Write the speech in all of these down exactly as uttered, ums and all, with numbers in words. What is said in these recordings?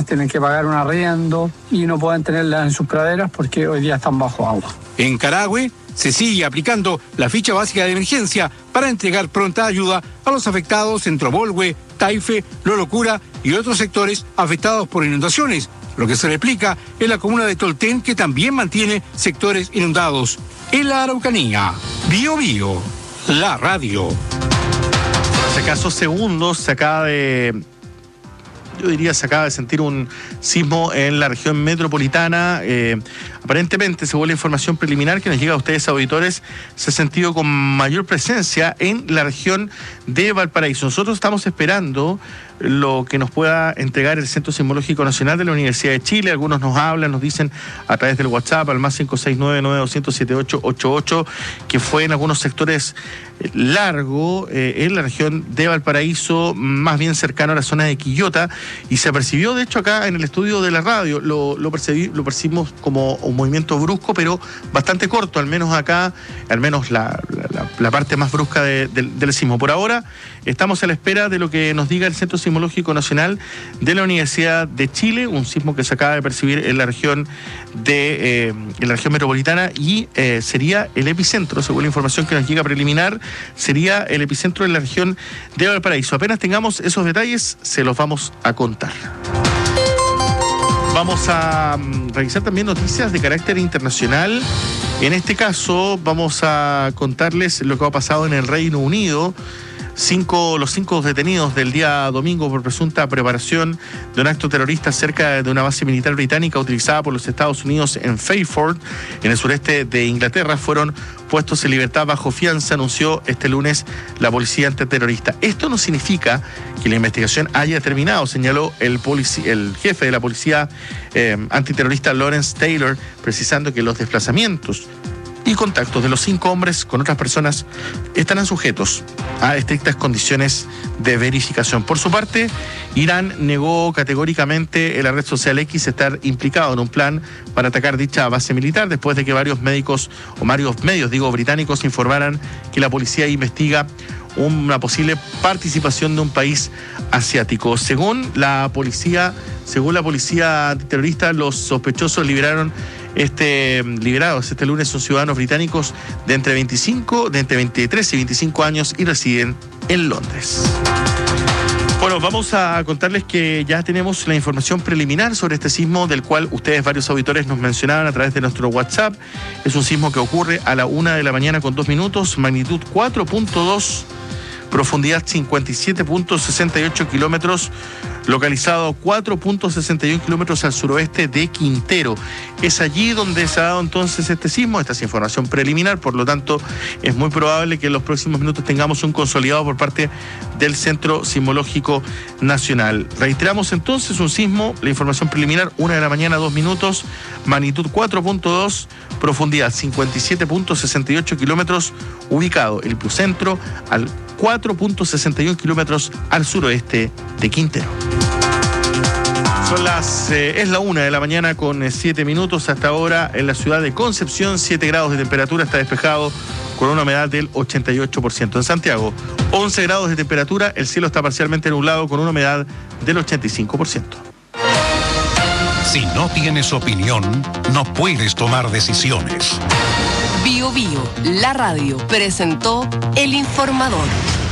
tienen que pagar un arriendo y no pueden tenerlas en sus praderas porque hoy día están bajo agua. En Carahue se sigue aplicando la ficha básica de emergencia para entregar pronta ayuda a los afectados en Trobolhue, Taife, Lolocura y otros sectores afectados por inundaciones, lo que se replica en la comuna de Tolten, que también mantiene sectores inundados. En la Araucanía, Bio Bio, la radio. Hace casos segundos se acaba de... Yo diría se acaba de sentir un sismo en la región metropolitana. Eh, aparentemente, según la información preliminar que nos llega a ustedes, auditores, se ha sentido con mayor presencia en la región de Valparaíso. Nosotros estamos esperando lo que nos pueda entregar el Centro Sismológico Nacional de la Universidad de Chile. Algunos nos hablan, nos dicen a través del WhatsApp al más cinco seis nueve, nueve dos cero cero, siete ocho ocho ocho que fue en algunos sectores largo eh, en la región de Valparaíso, más bien cercano a la zona de Quillota, y se percibió de hecho acá en el estudio de la radio, lo, lo, percibí, lo percibimos como un movimiento brusco, pero bastante corto, al menos acá, al menos la, la, la parte más brusca de, de, del sismo. Por ahora estamos a la espera de lo que nos diga el Centro Sismológico Nacional de la Universidad de Chile, un sismo que se acaba de percibir en la región de eh, en la región metropolitana y eh, sería el epicentro, según la información que nos llega preliminar, sería el epicentro en la región de Valparaíso. Apenas tengamos esos detalles, se los vamos a contar. Vamos a um, revisar también noticias de carácter internacional. En este caso, vamos a contarles lo que ha pasado en el Reino Unido. Cinco, los cinco detenidos del día domingo por presunta preparación de un acto terrorista cerca de una base militar británica utilizada por los Estados Unidos en Fairford, en el sureste de Inglaterra, fueron puestos en libertad bajo fianza, anunció este lunes la policía antiterrorista. Esto no significa que la investigación haya terminado, señaló el, polici- el jefe de la policía eh, antiterrorista Lawrence Taylor, precisando que los desplazamientos y contactos de los cinco hombres con otras personas estarán sujetos a estrictas condiciones de verificación. Por su parte, Irán negó categóricamente en la red social X estar implicado en un plan para atacar dicha base militar, después de que varios médicos o varios medios, digo, británicos informaran que la policía investiga una posible participación de un país asiático. Según la policía, según la policía antiterrorista, los sospechosos liberaron Este, liberados este lunes son ciudadanos británicos de entre veinticinco, de entre veintitrés y veinticinco años y residen en Londres. Bueno, vamos a contarles que ya tenemos la información preliminar sobre este sismo, del cual ustedes, varios auditores, nos mencionaban a través de nuestro WhatsApp. Es un sismo que ocurre a la una de la mañana con dos minutos, magnitud cuatro punto dos, profundidad cincuenta y siete punto sesenta y ocho kilómetros, localizado cuatro punto sesenta y uno kilómetros al suroeste de Quintero. Es allí donde se ha dado entonces este sismo. Esta es información preliminar, por lo tanto es muy probable que en los próximos minutos tengamos un consolidado por parte del Centro Sismológico Nacional. Reiteramos entonces un sismo, la información preliminar, una de la mañana, dos minutos, magnitud cuatro punto dos, profundidad cincuenta y siete punto sesenta y ocho kilómetros, ubicado el epicentro al cuatro punto sesenta y uno kilómetros al suroeste de Quintero. Son las, eh, es la una de la mañana con eh, siete minutos. Hasta ahora en la ciudad de Concepción, siete grados de temperatura, está despejado con una humedad del ochenta y ocho por ciento. En Santiago, once grados de temperatura, el cielo está parcialmente nublado con una humedad del ochenta y cinco por ciento. Si no tienes opinión, no puedes tomar decisiones. Bio Bio, la radio, presentó El Informador.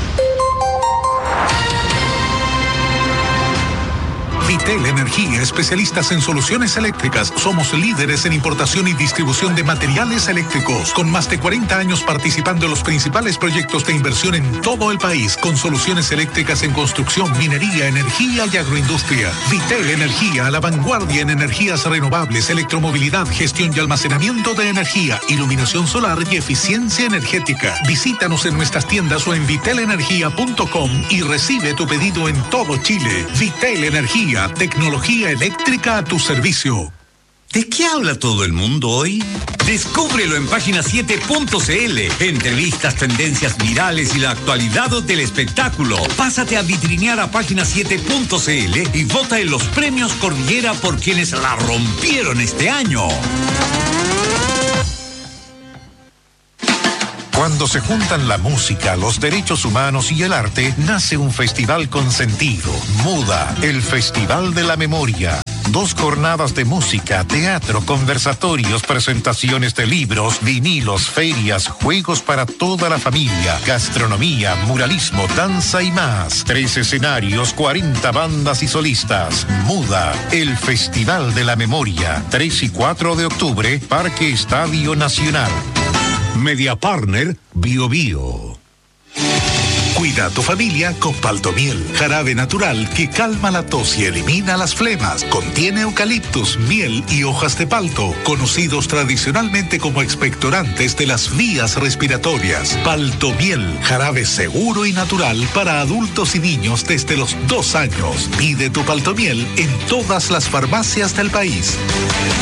Vitel Energía, especialistas en soluciones eléctricas. Somos líderes en importación y distribución de materiales eléctricos, con más de cuarenta años participando en los principales proyectos de inversión en todo el país, con soluciones eléctricas en construcción, minería, energía y agroindustria. Vitel Energía, a la vanguardia en energías renovables, electromovilidad, gestión y almacenamiento de energía, iluminación solar y eficiencia energética. Visítanos en nuestras tiendas o en vitel energía punto com y recibe tu pedido en todo Chile. Vitel Energía, tecnología eléctrica a tu servicio. ¿De qué habla todo el mundo hoy? Descúbrelo en página siete punto c l. Entrevistas, tendencias virales y la actualidad del espectáculo. Pásate a vitrinear a página siete punto c l y vota en los premios Cordillera por quienes la rompieron este año. Cuando se juntan la música, los derechos humanos y el arte, nace un festival con sentido. Muda, el Festival de la Memoria. Dos jornadas de música, teatro, conversatorios, presentaciones de libros, vinilos, ferias, juegos para toda la familia, gastronomía, muralismo, danza y más. Tres escenarios, cuarenta bandas y solistas. Muda, el Festival de la Memoria. tres y cuatro de octubre, Parque Estadio Nacional. Media Partner Bio Bio. Cuida a tu familia con Paltomiel, jarabe natural que calma la tos y elimina las flemas. Contiene eucaliptus, miel y hojas de palto, conocidos tradicionalmente como expectorantes de las vías respiratorias. Paltomiel, jarabe seguro y natural para adultos y niños desde los dos años. Pide tu Paltomiel en todas las farmacias del país.